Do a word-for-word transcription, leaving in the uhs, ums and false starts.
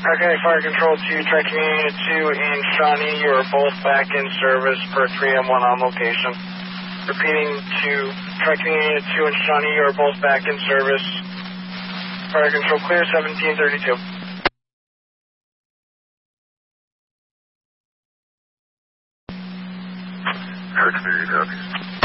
Okay, Fire Control two, Tracking Unit two and Shawnee, you are both back in service per three M one on location. Repeating to Tracking Unit two and Shawnee, you are both back in service. Fire Control clear, seventeen thirty-two. Tracking Unit, copy.